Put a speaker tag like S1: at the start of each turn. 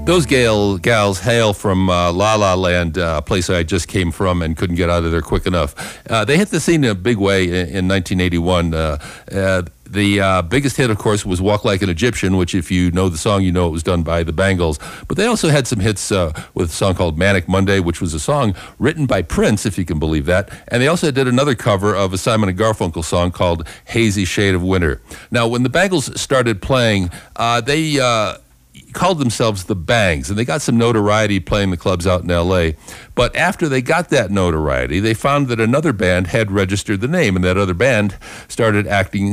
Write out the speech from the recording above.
S1: Those gals hail from La La Land, a place I just came from and couldn't get out of there quick enough. They hit the scene in a big way in 1981. The biggest hit, of course, was Walk Like an Egyptian, which if you know the song, you know it was done by the Bangles. But they also had some hits with a song called Manic Monday, which was a song written by Prince, if you can believe that. And they also did another cover of a Simon & Garfunkel song called Hazy Shade of Winter. Now, when the Bangles started playing, they called themselves the Bangs, and they got some notoriety playing the clubs out in L.A. But after they got that notoriety, they found that another band had registered the name, and that other band started acting